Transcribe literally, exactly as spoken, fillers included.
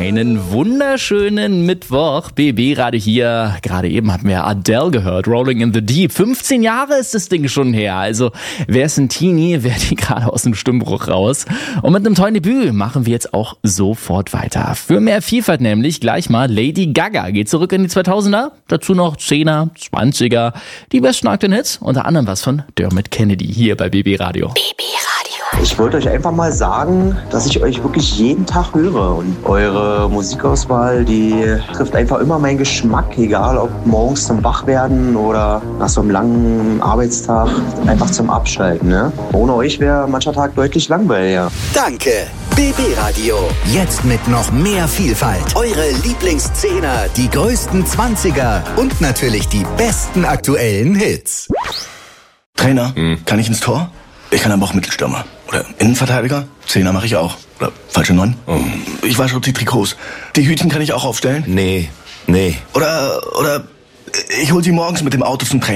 Einen wunderschönen Mittwoch, B B Radio hier. Gerade eben hatten wir Adele gehört, Rolling in the Deep. fünfzehn Jahre ist das Ding schon her. Also wer ist ein Teenie, wer die gerade aus dem Stimmbruch raus. Und mit einem tollen Debüt machen wir jetzt auch sofort weiter. Für mehr Vielfalt nämlich gleich mal Lady Gaga geht zurück in die zweitausender. Dazu noch Zehner, Zwanziger, die besten aktuellen Hits. Unter anderem was von Dermot Kennedy hier bei B B Radio. B B Radio. Ich wollte euch einfach mal sagen, dass ich euch wirklich jeden Tag höre. Und eure Musikauswahl, die trifft einfach immer meinen Geschmack. Egal ob morgens zum Wachwerden oder nach so einem langen Arbeitstag einfach zum Abschalten. Ne? Ohne euch wäre mancher Tag deutlich langweiliger. Danke. B B Radio. Jetzt mit noch mehr Vielfalt. Eure Lieblingszehner, die größten Zwanziger und natürlich die besten aktuellen Hits. Trainer, hm. kann ich ins Tor? Ich kann aber auch Mittelstürmer. Oder Innenverteidiger? Zehner mache ich auch. Oder falsche Neun? Oh. Ich wasche auch die Trikots. Die Hütchen kann ich auch aufstellen? Nee, nee. Oder, oder ich hol sie morgens mit dem Auto zum Training.